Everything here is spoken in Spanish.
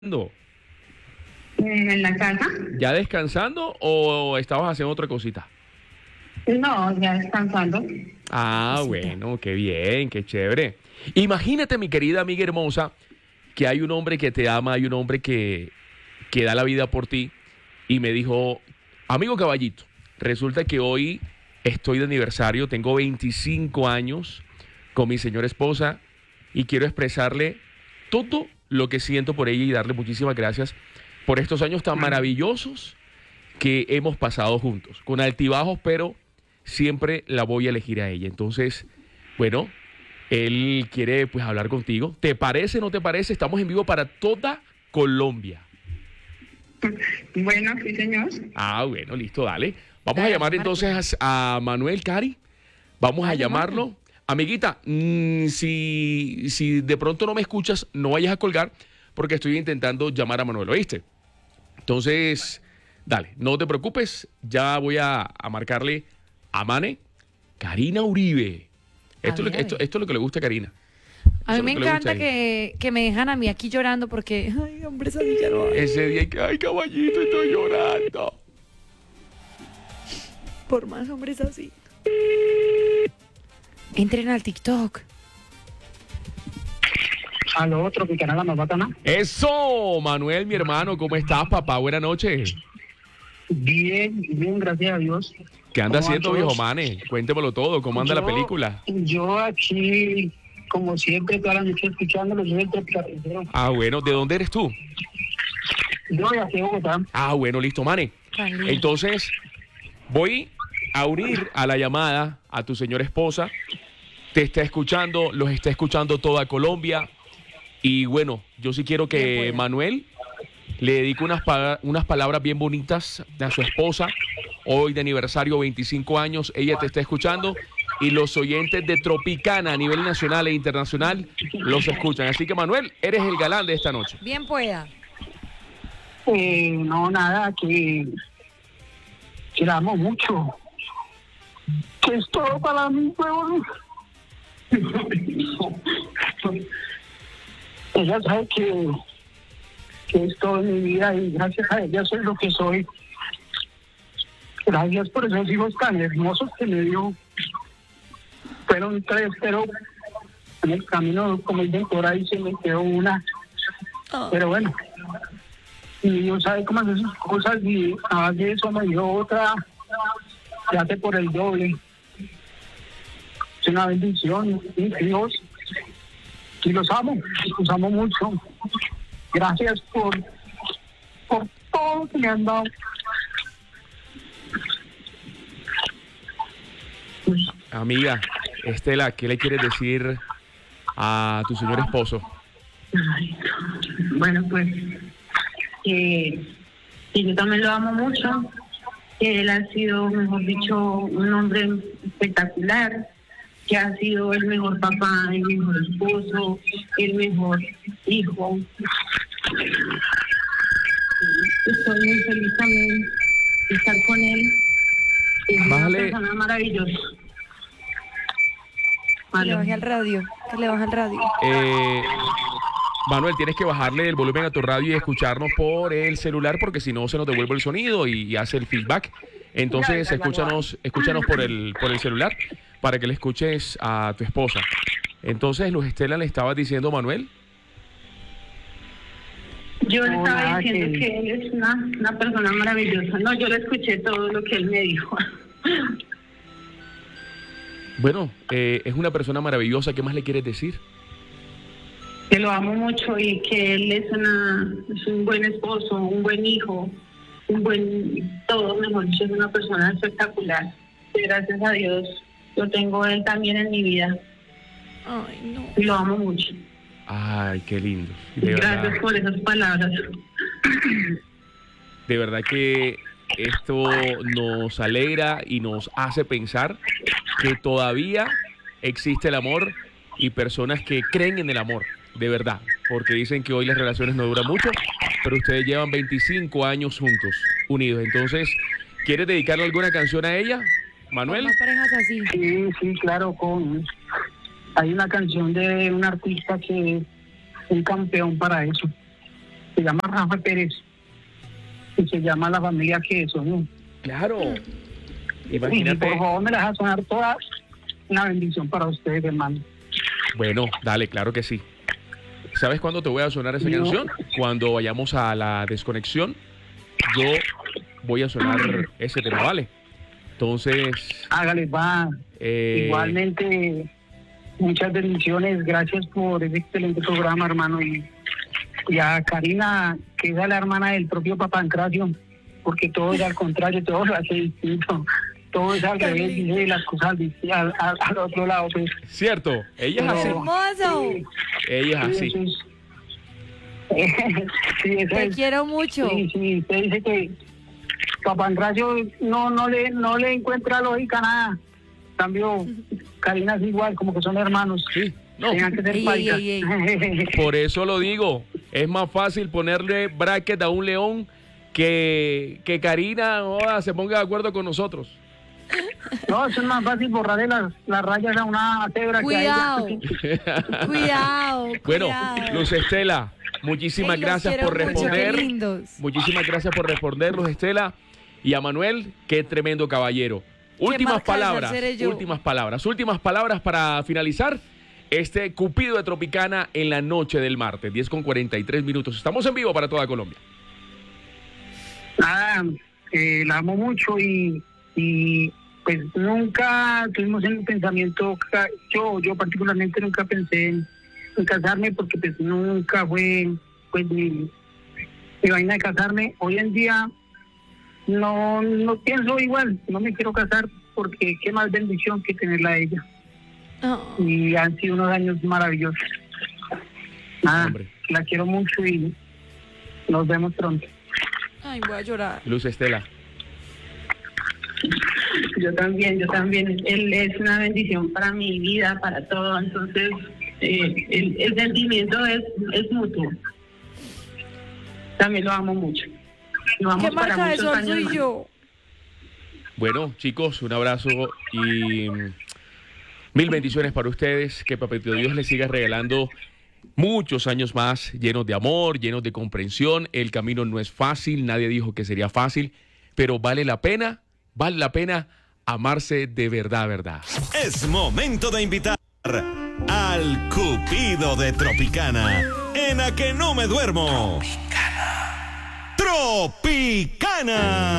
No. En la casa. ¿Ya descansando o estabas haciendo otra cosita? No, ya descansando. Ah, bueno, qué bien, qué chévere. Imagínate, mi querida amiga hermosa, que hay un hombre que te ama, hay un hombre que da la vida por ti. Y me dijo, amigo caballito, resulta que hoy estoy de aniversario, tengo 25 años con mi señora esposa y quiero expresarle todo lo que siento por ella y darle muchísimas gracias por estos años tan maravillosos que hemos pasado juntos, con altibajos, pero siempre la voy a elegir a ella. Entonces, bueno, él quiere pues hablar contigo. ¿Te parece, no te parece? Estamos en vivo para toda Colombia. Bueno, sí, señor. Ah, bueno, listo, dale. Vamos a llamar entonces a Manuel Cari. Vamos a llamarlo. Amiguita, si de pronto no me escuchas, no vayas a colgar porque estoy intentando llamar a Manuel, ¿oíste? Entonces, dale, no te preocupes, ya voy a marcarle a Mane, Karina Uribe. Esto es lo que le gusta a Karina. A mí me encanta que me dejan a mí aquí llorando porque, ay, hombre, esa ya no hay. Ese día, ay, caballito, estoy llorando. Por más hombres así. Entren al TikTok. Aló, Tropical, la más bacana. Eso, Manuel, mi hermano, ¿cómo estás, papá? Buenas noches. Bien, bien, gracias a Dios. ¿Qué anda haciendo, ¿Cómo van viejo todos? Mane? Cuéntemelo todo, ¿cómo anda la película? Yo aquí, como siempre, toda la noche escuchándolo, yo soy el Tropical. Ah, bueno, ¿de dónde eres tú? Yo de aquí de Bogotá. Ah, bueno, listo, Mane. Entonces, voy a unir a la llamada a tu señora esposa. Te está escuchando, los está escuchando toda Colombia. Y bueno, yo sí quiero que Manuel le dedique unas palabras bien bonitas a su esposa. Hoy de aniversario, 25 años, ella te está escuchando. Y los oyentes de Tropicana a nivel nacional e internacional los escuchan. Así que, Manuel, eres el galán de esta noche. Bien pueda. No, nada, que la amo mucho. Que es todo para mí, huevón. Ella sabe que es todo en mi vida y gracias a ella soy lo que soy. Gracias por esos hijos tan hermosos que me dio. Fueron 3, pero en el camino, como dicen por ahí, se me quedó una. Pero bueno, y Dios sabe cómo hacer sus cosas y a base de eso me dio otra, se hace por el doble. Es una bendición, Dios. Y los amo mucho. Gracias por todo que me han dado. Amiga, Estela, ¿qué le quieres decir a tu señor esposo? Ay, bueno, pues que yo también lo amo mucho. Que él ha sido, mejor dicho, un hombre espectacular. Que ha sido el mejor papá, el mejor esposo, el mejor hijo. Estoy muy feliz también de estar con él. Es una persona maravillosa. Que le baje al radio. Que le baje al radio. Manuel, tienes que bajarle el volumen a tu radio y escucharnos por el celular porque si no se nos devuelve el sonido y hace el feedback. Entonces, escúchanos por el celular para que le escuches a tu esposa. Entonces, Luz Estela, le estabas diciendo, Manuel. Yo le estaba diciendo que él es una persona maravillosa. No, yo le escuché todo lo que él me dijo. Bueno, es una persona maravillosa. ¿Qué más le quieres decir? Que lo amo mucho y que él es un buen esposo, un buen hijo, un buen todo, mejor dicho, es una persona espectacular. Y gracias a Dios lo tengo él también en mi vida. Ay, no. Y lo amo mucho. Ay, qué lindo. Gracias por esas palabras. De verdad que esto nos alegra y nos hace pensar que todavía existe el amor y personas que creen en el amor, de verdad. Porque dicen que hoy las relaciones no duran mucho, pero ustedes llevan 25 años juntos, unidos. Entonces, ¿quieres dedicarle alguna canción a ella, Manuel? Más parejas así. Sí, claro. Hay una canción de un artista que es un campeón para eso. se llama Rafa Pérez y se llama La Familia que Soñó. Claro. Y Imagínate. por favor me las deja sonar todas. Una bendición para ustedes, hermano. Bueno, dale, claro que sí. ¿Sabes cuándo te voy a sonar esa canción? Cuando vayamos a la desconexión, yo voy a sonar ese tema, ¿vale? Entonces... Hágale, va. Igualmente, muchas bendiciones. Gracias por ese excelente programa, hermano. Y a Karina, que es la hermana del propio Papancracio, porque todo es al contrario, todo lo hace distinto. Todo es al revés, dice las cosas al otro lado, pues. Cierto, ella es así. ¡Hermoso! Sí. Ella es así. Sí, Te quiero mucho. Sí, usted dice que Papancracio no le encuentra lógica a nada. En cambio, Karina es igual, como que son hermanos. Sí, no. Tengan que ser paisas. Por eso lo digo. Es más fácil ponerle bracket a un león que Karina se ponga de acuerdo con nosotros. No, eso es más fácil borrarle las rayas a una cebra. Cuidado. Cuidado. Bueno, Luz Estela, muchísimas gracias por responder. Muchísimas gracias por responder, Luz Estela. Y a Manuel, qué tremendo caballero. Últimas palabras para finalizar este Cupido de Tropicana en la noche del martes, 10:43. Estamos en vivo para toda Colombia. Nada, la amo mucho y pues nunca tuvimos en el pensamiento, yo particularmente nunca pensé en casarme, porque pues nunca fue pues mi vaina de casarme. Hoy en día no pienso igual, no me quiero casar, porque qué más bendición que tenerla a ella. Y han sido unos años maravillosos. Nada, hombre, la quiero mucho y nos vemos pronto. Ay, voy a llorar. Luz Estela. Yo también. Él es una bendición para mi vida, para todo. Entonces, el sentimiento es mutuo. También lo amo mucho. ¿Qué marca de sol soy yo? Bueno, chicos, un abrazo y mil bendiciones para ustedes. Que Papito Dios les siga regalando muchos años más, llenos de amor, llenos de comprensión. El camino no es fácil, nadie dijo que sería fácil, pero vale la pena amarse de verdad. Es momento de invitar al Cupido de Tropicana, en A Que No Me Duermo. Tropicana.